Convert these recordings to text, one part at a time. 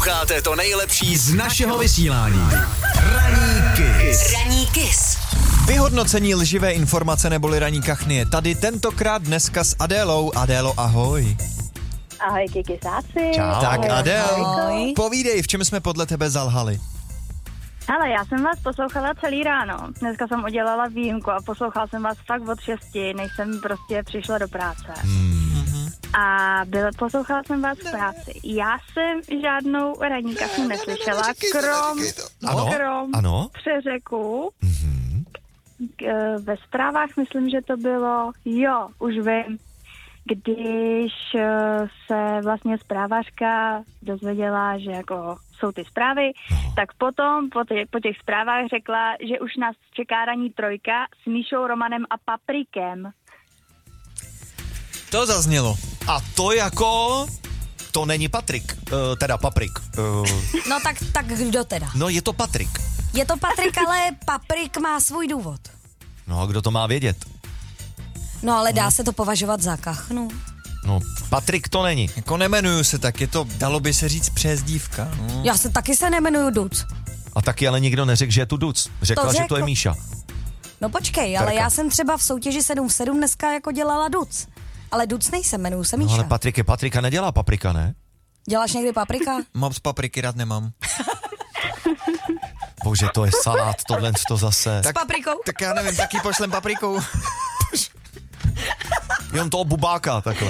Posloucháte to nejlepší z našeho vysílání. Ranní Kiss. Vyhodnocení lživé informace neboli ranní kachny je tady tentokrát dneska s Adélou. Adélo, ahoj. Ahoj, kikisáci. Čau. Tak Adél, Ahoj. povídej, v čem jsme podle tebe zalhali? Hele, já jsem vás poslouchala celý ráno. Dneska jsem udělala výjimku a poslouchala jsem vás fakt od 6, než jsem prostě přišla do práce. A poslouchala jsem vás v práci. Já jsem žádnou ranní kachnu neslyšela, krom přeřeku. Ve zprávách myslím, že to bylo, už vím, když se vlastně zprávařka dozvěděla, že jako jsou ty zprávy, tak potom po těch zprávách řekla, že už nás čeká ranní trojka s Míšou, Romanem a Paprikem. To zaznělo. A to jako... To není Patrik, teda Paprik. No tak kdo teda? No je to Patrik. Je to Patrik, ale Paprik má svůj důvod. No a kdo to má vědět? No ale dá se to považovat za kachnu. No Patrik to není. Jako nemenuju se tak, je to, dalo by se říct, přezdívka. No. Já se taky nemenuju Duc. A taky ale nikdo neřekl, že je tu Duc. Řekla, že to je Míša. No počkej, ale Terka. já jsem třeba v soutěži 7 v 7 dneska jako dělala Duc. Ale Duc nejsem, jmenuju se Míša. No ale Patrik je Patrika, nedělá Paprika, ne? Děláš někdy Paprika? Moc papriky rád nemám. Bože, to je salát, tohle to zase. S paprikou? Tak já nevím, taky pošlem paprikou. Jen toho bubáka, takhle.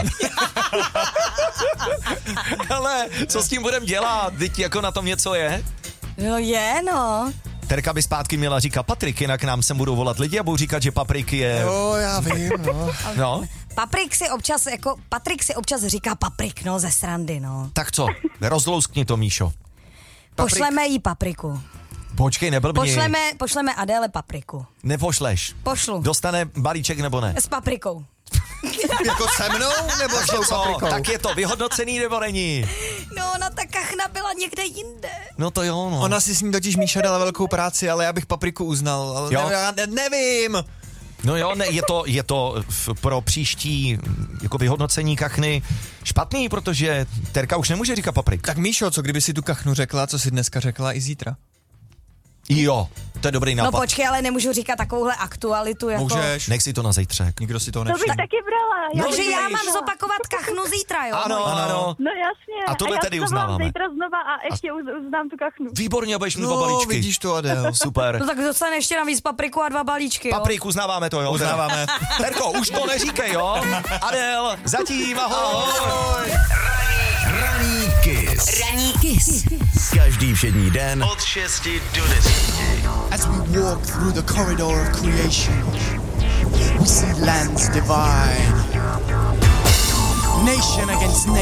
Hele, co s tím budem dělat? Teď jako na tom něco je? No je, no. Terka by zpátky měla říkat Patrik, jinak nám sem budou volat lidi a budou říkat, že Paprik je... Jo, já vím, no. No, Patrik si občas říká Paprik, no, ze srandy, no. tak co? Rozlouskni to, Míšo. Pošleme jí Papriku. Počkej, neblbni. Pošleme Adéle Papriku. Nepošleš. Pošlu. Dostane balíček nebo ne? S paprikou. Jako se mnou, nebo s tou paprikou? Tak je to vyhodnocený nebo není? No, ona ta kachna byla někde jinde. No to jo, no. Ona si s ní totiž Míša dala velkou práci, ale já bych papriku uznal. Ale Jo. já nevím. No jo, ne, je to pro příští jako vyhodnocení kachny špatný, protože Terka už nemůže říkat Paprik. Tak Míšo, co kdyby si tu kachnu řekla, co si dneska řekla i zítra? Jo, to je dobrý nápad. No počkej, ale nemůžu říkat takovouhle aktualitu jako... Můžeš. Nech si to na zítřek. Nikdo si toho To bych nevšiml. taky brala. Takže bych já taky mám brala. zopakovat kachnu zítra, jo? Ano. No jasně. A tohle já tedy to mám uznáváme. zítra znova a ještě uznám tu kachnu. Výborně, budeš mít 2 No, balíčky. vidíš to, Adél. Super. No tak dostane ještě navíc papriku a 2 balíčky, jo? Paprik, uznáváme to, jo? Uznáváme. Terko, už to neříkej, jo? Adel, zatím, ahoj. Ranní Kiss. Ranní Kiss. Každý všední den od 6 do 10. As we walk through the corridor of creation, we see lands divide, nation against nation.